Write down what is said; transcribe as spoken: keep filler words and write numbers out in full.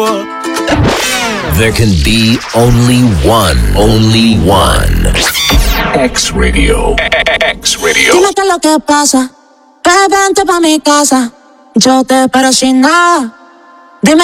There can be only one, only one. X Radio. X Radio. Dime qué es lo que pasa. Ve, vente pa' mi casa. Yo te espero sin nada.